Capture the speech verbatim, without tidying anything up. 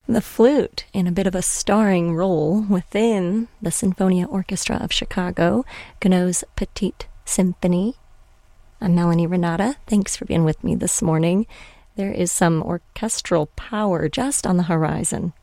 The flute in a bit of a starring role within the Sinfonia Orchestra of Chicago, Gounod's Petite Symphony. I'm Melanie Renata. Thanks for being with me this morning. There is some orchestral power just on the horizon